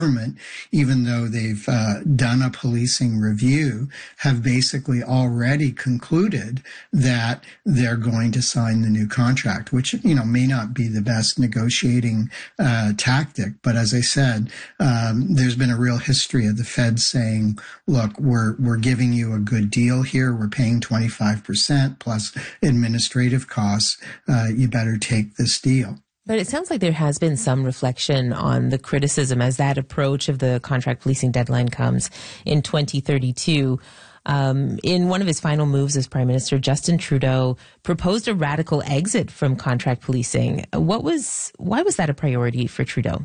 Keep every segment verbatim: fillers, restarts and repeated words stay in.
government, even though they've uh, done a policing review, have basically already concluded that they're going to sign the new contract, which, you know, may not be the best negotiating uh, tactic. But as I said, um, there's been a real history of the Fed saying, look, we're we're giving you a good deal here. We're paying twenty-five percent plus administrative costs. Uh, you better take this deal. But it sounds like there has been some reflection on the criticism as that approach of the contract policing deadline comes in twenty thirty-two. Um, in one of his final moves as Prime Minister, Justin Trudeau proposed a radical exit from contract policing. What was, why was that a priority for Trudeau?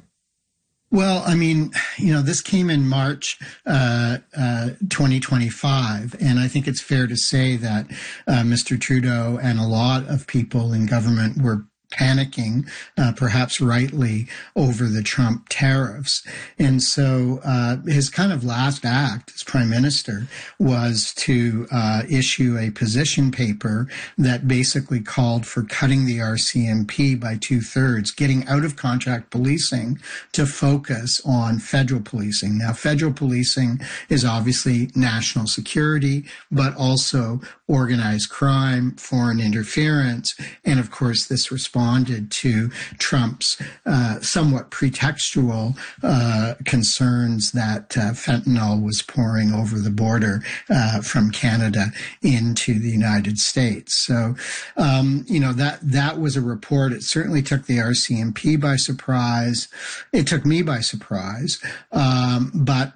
Well, I mean, you know, this came in March uh, uh, twenty twenty-five, and I think it's fair to say that uh, Mister Trudeau and a lot of people in government were panicking, uh, perhaps rightly, over the Trump tariffs. And so uh, his kind of last act as prime minister was to uh, issue a position paper that basically called for cutting the R C M P by two-thirds, getting out of contract policing to focus on federal policing. Now, federal policing is obviously national security, but also organized crime, foreign interference, and of course this responded to Trump's uh, somewhat pretextual uh, concerns that uh, fentanyl was pouring over the border uh, from Canada into the United States. So, um, you know, that that was a report. It certainly took the R C M P by surprise. It took me by surprise. Um, but,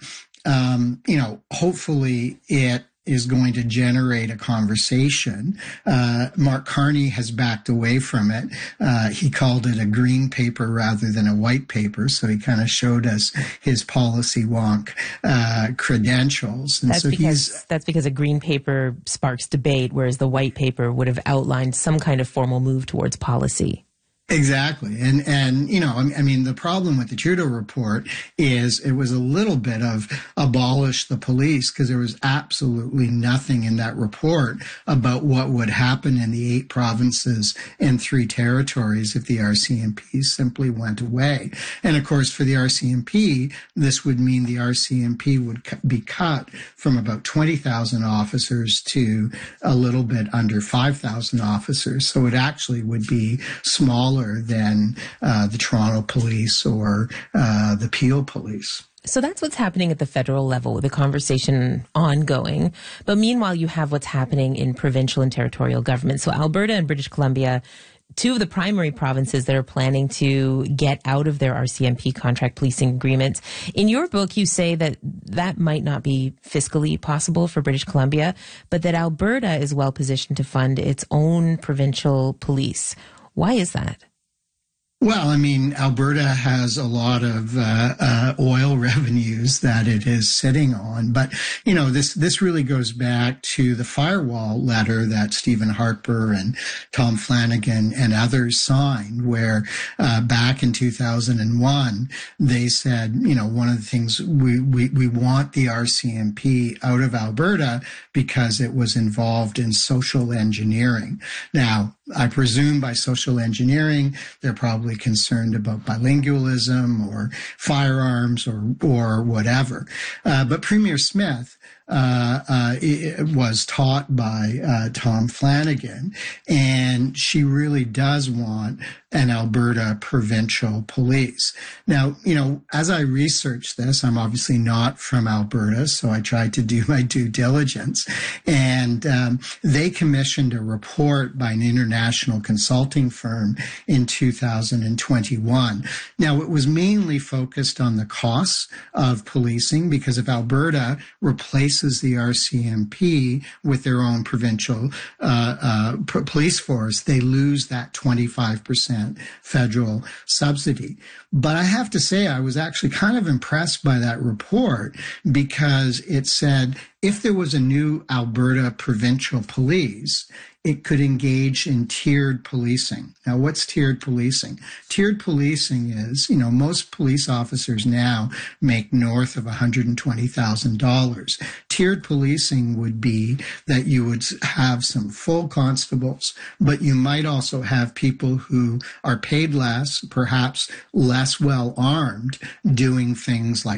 um, you know, hopefully it is going to generate a conversation. Uh, Mark Carney has backed away from it. Uh, he called it a green paper rather than a white paper, so he kind of showed us his policy wonk uh, credentials. And that's so because he's, that's because a green paper sparks debate, whereas the white paper would have outlined some kind of formal move towards policy. Exactly. And, and, you know, I mean, the problem with the Trudeau report is it was a little bit of abolish the police, because there was absolutely nothing in that report about what would happen in the eight provinces and three territories if the R C M P simply went away. And of course, for the R C M P, this would mean the R C M P would be cut from about twenty thousand officers to a little bit under five thousand officers. So it actually would be smaller than uh, the Toronto Police or uh, the Peel Police. So that's what's happening at the federal level, with the conversation ongoing. But meanwhile, you have what's happening in provincial and territorial government. So Alberta and British Columbia, two of the primary provinces that are planning to get out of their R C M P contract policing agreements. In your book, you say that that might not be fiscally possible for British Columbia, but that Alberta is well positioned to fund its own provincial police. Why is that? Well, I mean, Alberta has a lot of uh, uh, oil revenues that it is sitting on. But, you know, this this really goes back to the firewall letter that Stephen Harper and Tom Flanagan and others signed, where uh, back in two thousand one, they said, you know, one of the things we, we, we want the R C M P out of Alberta because it was involved in social engineering. Now, I presume by social engineering, they're probably concerned about bilingualism or firearms or or whatever. Uh, but Premier Smith uh, uh, was taught by uh, Tom Flanagan, and she really does want an Alberta provincial police. Now, you know, as I researched this, I'm obviously not from Alberta, so I tried to do my due diligence. And um, they commissioned a report by an international consulting firm in two thousand twenty-one. Now, it was mainly focused on the costs of policing, because if Alberta replaces the R C M P with their own provincial uh, uh, police force, they lose that twenty-five percent federal subsidy. But I have to say, I was actually kind of impressed by that report, because it said if there was a new Alberta provincial police, it could engage in tiered policing. Now, what's tiered policing? Tiered policing is, you know, most police officers now make north of one hundred twenty thousand dollars. Tiered policing would be that you would have some full constables, but you might also have people who are paid less, perhaps less well armed, doing things like